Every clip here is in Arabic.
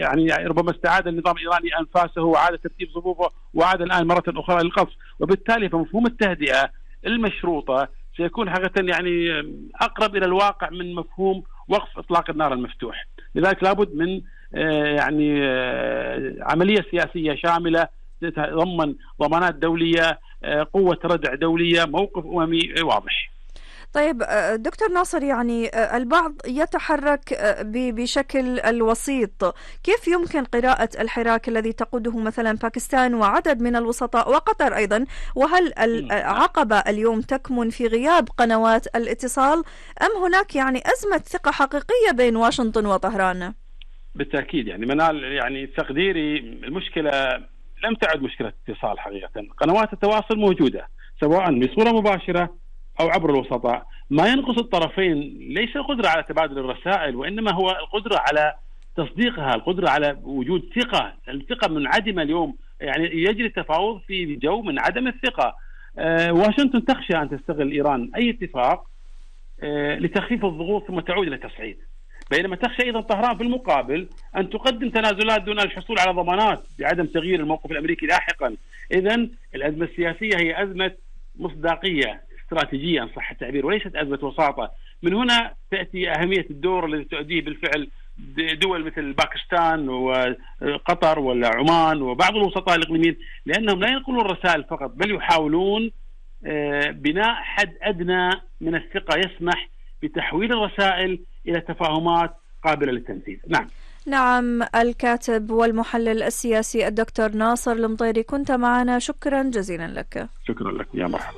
يعني ربما استعاد النظام الإيراني أنفاسه وعاد ترتيب صفوفه وعاد الآن مرة أخرى للقصف، وبالتالي فمفهوم التهدئة المشروطة سيكون حقيقة يعني أقرب إلى الواقع من مفهوم وقف إطلاق النار المفتوح. لذلك لابد من يعني عملية سياسية شاملة تتضمن ضمانات دولية، قوة ردع دولية، موقف أممي واضح. طيب دكتور ناصر، يعني البعض يتحرك بشكل الوسيط، كيف يمكن قراءة الحراك الذي تقوده مثلا باكستان وعدد من الوسطاء وقطر أيضا؟ وهل العقبة اليوم تكمن في غياب قنوات الاتصال أم هناك يعني أزمة ثقة حقيقية بين واشنطن وطهران؟ بالتأكيد يعني منال، يعني تقديري المشكلة لم تعد مشكلة اتصال حقيقة. قنوات التواصل موجودة سواء بصورة مباشرة أو عبر الوسطاء. ما ينقص الطرفين ليس القدرة على تبادل الرسائل، وإنما هو القدرة على تصديقها، القدرة على وجود ثقة. الثقة منعدمة اليوم، يعني يجري التفاوض في جو من عدم الثقة. واشنطن تخشى أن تستغل إيران أي اتفاق لتخفيف الضغوط ثم تعود إلى تصعيد، بينما تخشى أيضا طهران في المقابل أن تقدم تنازلات دون الحصول على ضمانات بعدم تغيير الموقف الأمريكي لاحقا. إذن الأزمة السياسية هي أزمة مصداقية استراتيجية إن صح التعبير، وليست أزمة وساطة. من هنا تأتي أهمية الدور الذي تؤديه بالفعل دول مثل باكستان وقطر ولا عمان وبعض الوسطاء الإقليميين، لأنهم لا ينقلون الرسائل فقط بل يحاولون بناء حد أدنى من الثقة يسمح بتحويل الرسائل إلى تفاهمات قابلة للتنفيذ. نعم، الكاتب والمحلل السياسي الدكتور ناصر المطيري كنت معنا، شكرا جزيلا لك. شكرا لك، يا مرحبا.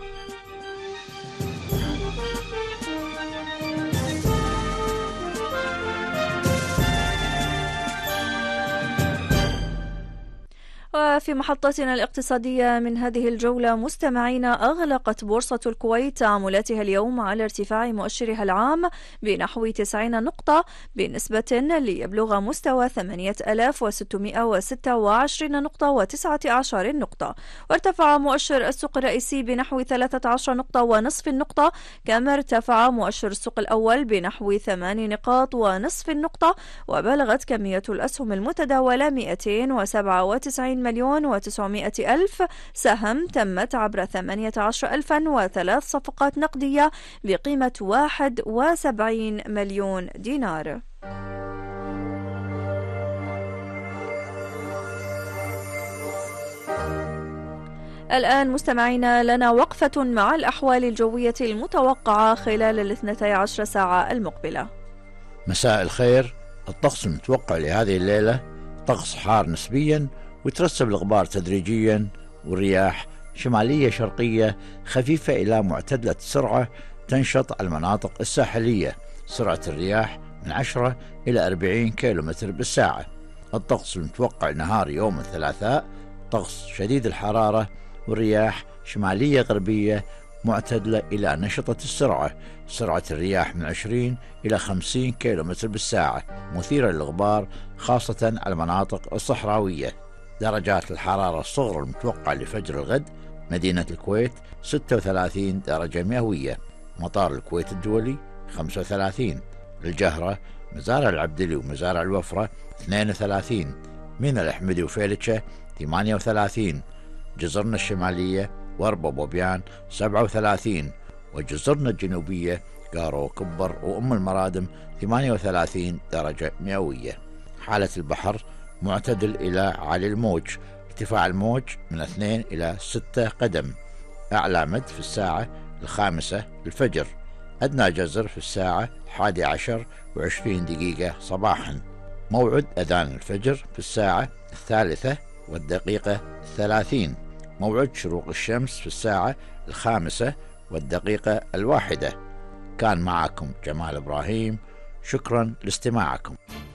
وفي محطتنا الاقتصادية من هذه الجولة مستمعينا، أغلقت بورصة الكويت تعاملاتها اليوم على ارتفاع مؤشرها العام بنحو 90 نقطة بنسبة ليبلغ مستوى 8626 نقطة و19 نقطة، وارتفع مؤشر السوق الرئيسي بنحو 13 نقطة ونصف النقطة، كما ارتفع مؤشر السوق الأول بنحو 8 نقاط ونصف النقطة، وبلغت كمية الأسهم المتداولة 297 مليون و900 ألف سهم، تمت عبر 18,003 صفقات نقدية بقيمة 71 مليون دينار. الآن مستمعينا لنا وقفة مع الأحوال الجوية المتوقعة خلال 12 ساعة المقبلة. مساء الخير. الطقس المتوقع لهذه الليلة طقس حار نسبيا، وترسب الغبار تدريجيا، والرياح شمالية شرقية خفيفة إلى معتدلة السرعة تنشط على المناطق الساحلية، سرعة الرياح من 10 إلى 40 كيلومتر بالساعة. الطقس المتوقع نهار يوم الثلاثاء طقس شديد الحرارة، والرياح شمالية غربية معتدلة إلى نشطة السرعة، سرعة الرياح من 20 إلى 50 كيلومتر بالساعة، مثيرة للغبار خاصة على المناطق الصحراوية. درجات الحرارة الصغرى المتوقعة لفجر الغد: مدينة الكويت 36 درجة مئوية، مطار الكويت الدولي 35، الجهرة، مزارع العبدلي ومزارع الوفرة 32، ميناء الأحمدي وفيلتشة 38، جزرنا الشمالية واربا وبوبيان 37، وجزرنا الجنوبية قارو وكبر وأم المرادم 38 درجة مئوية. حالة البحر معتدل إلى عالي الموج، ارتفاع الموج من 2 إلى 6 قدم، أعلى مد في الساعة 5 الفجر، أدنى جزر في الساعة 11 و20 دقيقة صباحا. موعد أذان الفجر في الساعة 3:30، موعد شروق الشمس في الساعة 5:01. كان معكم جمال إبراهيم، شكرا لاستماعكم.